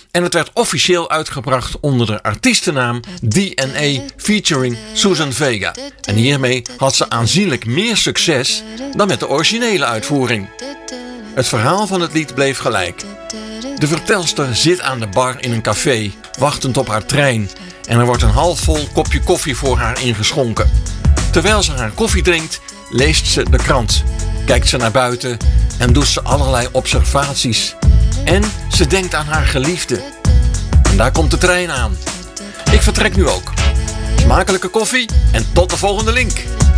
En het werd officieel uitgebracht onder de artiestennaam DNA featuring Susan Vega. En hiermee had ze aanzienlijk meer succes dan met de originele uitvoering. Het verhaal van het lied bleef gelijk. De vertelster zit aan de bar in een café, wachtend op haar trein. En er wordt een halfvol kopje koffie voor haar ingeschonken. Terwijl ze haar koffie drinkt, leest ze de krant. Kijkt ze naar buiten en doet ze allerlei observaties. En ze denkt aan haar geliefde. En daar komt de trein aan. Ik vertrek nu ook. Smakelijke koffie en tot de volgende link.